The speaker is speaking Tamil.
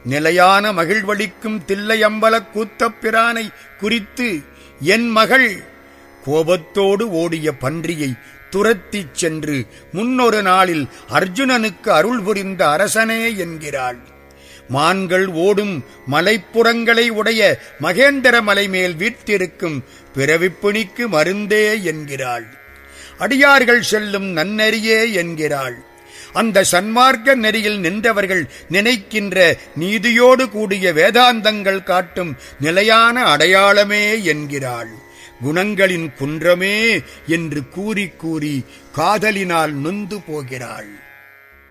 நிலையான மகிழ்வளிக்கும் தில்லையம்பலக் கூத்தப் பிரானை குறித்து என் மகள் கோபத்தோடு ஓடிய பன்றியை துரத்திச் சென்று முன்னொரு நாளில் அர்ஜுனனுக்கு அருள் புரிந்த அரசனே என்கிறாள். மான்கள் ஓடும் மலைப்புறங்களை உடைய மகேந்திர மலை மேல் வீற்றிருக்கும் பிறவிப்பிணிக்கு மருந்தே என்கிறாள். அடியார்கள் செல்லும் நன்னெறியே என்கிறாள். அந்த சன்மார்க்க நெறியில் நின்றவர்கள் நினைக்கின்ற நீதியோடு கூடிய வேதாந்தங்கள் காட்டும் நிலையான அடையாளமே என்கிறாள். குணங்களின் குன்றமே என்று கூறி கூறி காதலினால் நொந்து போகிறாள்.